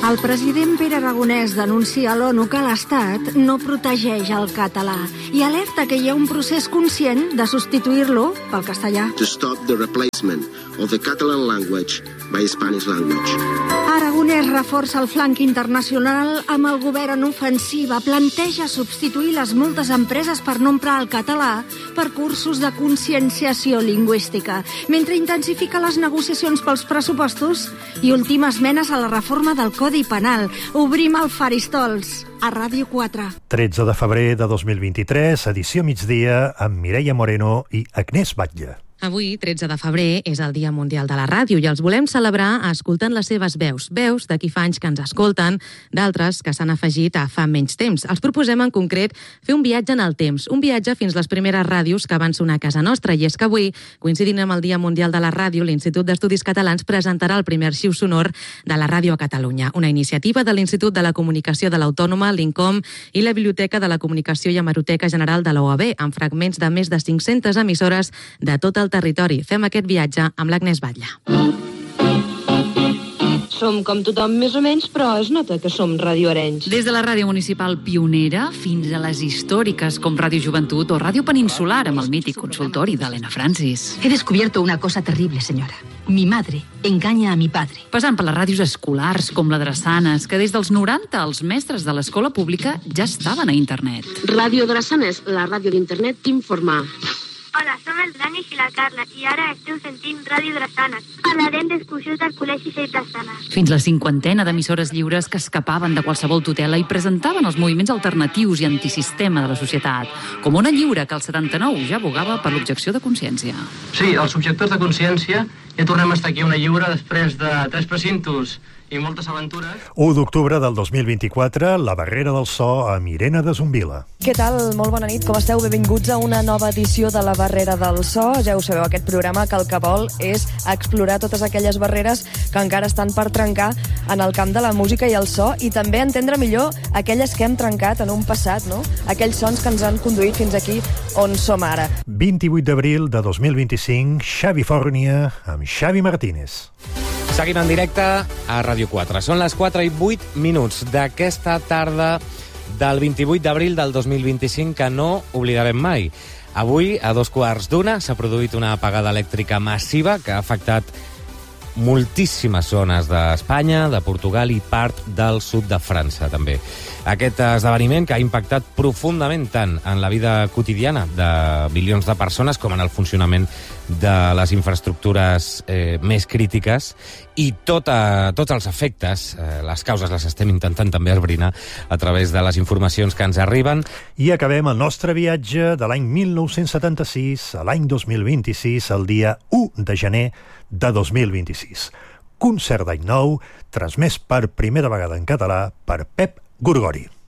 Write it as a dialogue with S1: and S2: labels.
S1: El president Pere Aragonès denuncia a l'ONU que l'Estat no protegeix el català i alerta que hi ha un procés conscient de substituir-lo pel castellà.
S2: To stop the replacement of the Catalan language by Spanish language.
S1: Aragonès reforça el flanc internacional amb el govern en ofensiva. Planteja substituir les multes a empreses per no emprar el català per cursos de conscienciació lingüística, mentre intensifica les negociacions pels pressupostos i ultima esmenes a la reforma del Codi Penal. Obrim el Faristols a Ràdio 4.
S3: 13 de febrer de 2023, edició migdia, amb Mireia Moreno i Agnès Batlle.
S4: Avui, 13 de febrer, és el Dia Mundial de la Ràdio i els volem celebrar escoltant les seves veus. Veus de qui fa anys que ens escolten, d'altres que s'han afegit a fa menys temps. Els proposem en concret fer un viatge en el temps, un viatge fins les primeres ràdios que van sonar a casa nostra. I és que avui, coincidint amb el Dia Mundial de la Ràdio, l'Institut d'Estudis Catalans presentarà el primer arxiu sonor de la ràdio a Catalunya, una iniciativa de l'Institut de la Comunicació de l'Autònoma, l'INCOM i la Biblioteca de la Comunicació i Hemeroteca General de l'OAB, amb fragments de més de 500 emissores de tot el territori. Fem aquest viatge amb l'Agnès Batlle.
S5: Som com tothom més o menys, però es nota que som Ràdio Arenys.
S6: Des de la ràdio municipal pionera fins a les històriques com Ràdio Joventut o Ràdio Peninsular amb el mític consultori d'Helena Francis.
S7: He descubierto una cosa terrible, señora. Mi madre engaña a mi padre.
S6: Passant per les ràdios escolars com la Drassanes, que des dels 90 els mestres de l'escola pública ja estaven a internet.
S8: Ràdio Drassanes, la ràdio d'internet t'informa.
S9: Hola, som el Danis i la Carla i ara esteu sentint Ràdio Drassanes. Parlarem d'excursions del Col·legi Seix Drassanes.
S6: Fins la 50 d'emissores lliures que escapaven de qualsevol tutela i presentaven els moviments alternatius i antisistema de la societat, com Ona Lliure, que al 79 ja abogava per l'objecció de consciència.
S10: Sí, els objectors de consciència ja tornem a estar aquí a Ona Lliure després de 3 precintos i moltes aventures.
S3: 1 d'octubre del 2024, la Barrera del So amb Irene de Zumbila.
S11: Què tal? Molt bona nit, com esteu? Benvinguts a una nova edició de la Barrera del So. Ja ho sabeu, aquest programa que el que vol és explorar totes aquelles barreres que encara estan per trencar en el camp de la música i el so, i també entendre millor aquelles que hem trencat en un passat, no? Aquells sons que ens han conduït fins aquí on som ara.
S3: 28 d'abril de 2025, Xavi Fornia amb Xavi Martínez.
S12: Seguim en directe a Ràdio 4. Són les 4 i 8 minuts d'aquesta tarda del 28 d'abril del 2025 que no oblidarem mai. Avui, a 2:15, s'ha produït una apagada elèctrica massiva que ha afectat moltíssimes zones d'Espanya, de Portugal i part del sud de França, també. Aquest esdeveniment que ha impactat profundament tant en la vida quotidiana de milions de persones com en el funcionament de les infraestructures més crítiques, i tots els efectes, les causes les estem intentant també esbrinar a través de les informacions que ens arriben.
S3: I acabem el nostre viatge de l'any 1976 a l'any 2026, el dia 1 de gener de 2026. Concert d'any nou, transmès per primera vegada en català per Pep Gorgori.